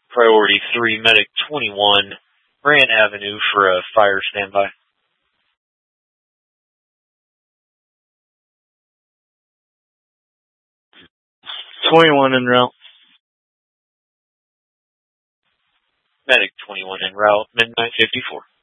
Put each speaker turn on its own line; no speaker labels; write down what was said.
Priority 3, Medic 21, Grant Avenue for a fire standby.
21 en route.
Medic 21 en route, Midnight 54.